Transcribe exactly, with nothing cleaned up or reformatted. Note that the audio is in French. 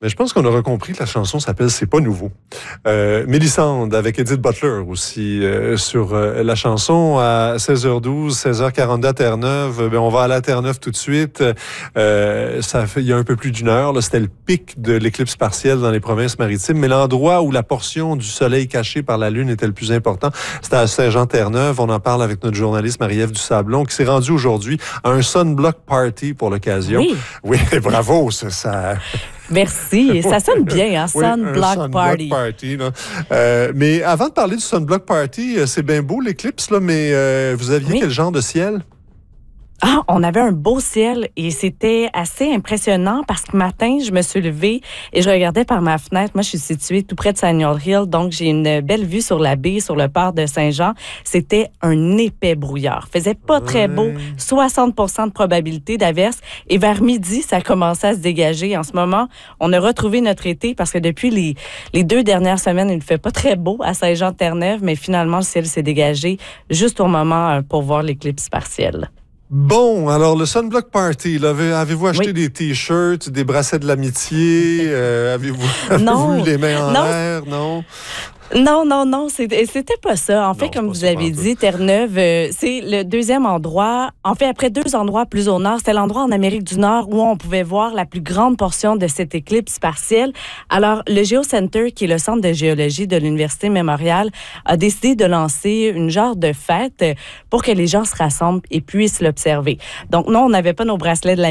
Mais je pense qu'on aura compris que la chanson s'appelle C'est pas nouveau. Euh, Mélissande avec Edith Butler aussi euh, sur euh, la chanson à seize heures douze, seize heures quarante-deux à Terre-Neuve. Ben, on va aller à Terre-Neuve tout de suite. Euh, ça fait, il y a un peu plus d'une heure. Là, c'était le pic de l'éclipse partielle dans les provinces maritimes. Mais l'endroit où la portion du soleil cachée par la Lune était le plus important, c'était à Saint-Jean-Terre-Neuve. On en parle avec notre journaliste Marie-Ève Dusablon qui s'est rendue aujourd'hui à un sunblock party pour l'occasion. Oui, oui bravo, ça... ça... Merci. Ça sonne bien, hein? Oui, Sunblock sunblock Party. party là. Euh, mais avant de parler du Sunblock Party, c'est bien beau l'éclipse, là, mais euh, vous aviez oui. quel genre de ciel? Ah, on avait un beau ciel et c'était assez impressionnant parce que matin, je me suis levée et je regardais par ma fenêtre. Moi, je suis située tout près de Saguenay Hill, donc j'ai une belle vue sur la baie, sur le port de Saint-Jean. C'était un épais brouillard. Faisait pas ouais. très beau, soixante pour cent de probabilité d'averse et vers midi, ça commençait à se dégager. En ce moment, on a retrouvé notre été parce que depuis les, les deux dernières semaines, il ne fait pas très beau à Saint-Jean-Terre-Neuve, mais finalement, le ciel s'est dégagé juste au moment pour voir l'éclipse partielle. Bon, alors le Sunblock Party, là, avez-vous acheté oui. des t-shirts, des bracelets de l'amitié? euh, avez-vous, avez-vous eu les mains en non. l'air? Non. Non, non, non, c'était, c'était pas ça. En fait, non, comme vous l'avez dit, Terre-Neuve, euh, c'est le deuxième endroit. En fait, après deux endroits plus au nord, c'était l'endroit en Amérique du Nord où on pouvait voir la plus grande portion de cette éclipse partielle. Alors, le GeoCenter, qui est le centre de géologie de l'Université Memorial, a décidé de lancer une genre de fête pour que les gens se rassemblent et puissent l'observer. Donc, non, on n'avait pas nos bracelets de la